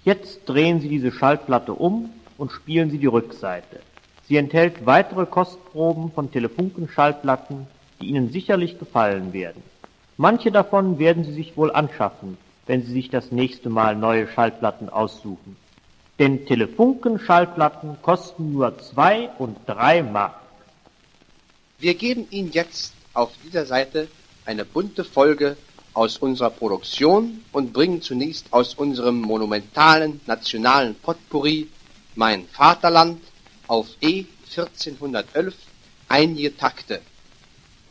Jetzt drehen Sie diese Schallplatte um und spielen Sie die Rückseite. Sie enthält weitere Kostproben von Telefunken-Schallplatten, die Ihnen sicherlich gefallen werden. Manche davon werden Sie sich wohl anschaffen, wenn Sie sich das nächste Mal neue Schallplatten aussuchen. Denn Telefunken-Schallplatten kosten nur 2 und 3 Mark. Wir geben Ihnen jetzt auf dieser Seite eine bunte Folge aus unserer Produktion und bringen zunächst aus unserem monumentalen nationalen Potpourri Mein Vaterland auf E 1411 einige Takte.